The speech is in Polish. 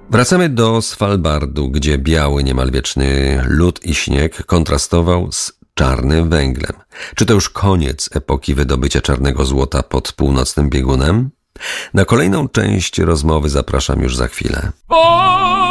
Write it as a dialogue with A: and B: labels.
A: Wracamy do Svalbardu, gdzie biały, niemal wieczny lód i śnieg kontrastował z czarnym węglem. Czy to już koniec epoki wydobycia czarnego złota pod północnym biegunem? Na kolejną część rozmowy zapraszam już za chwilę.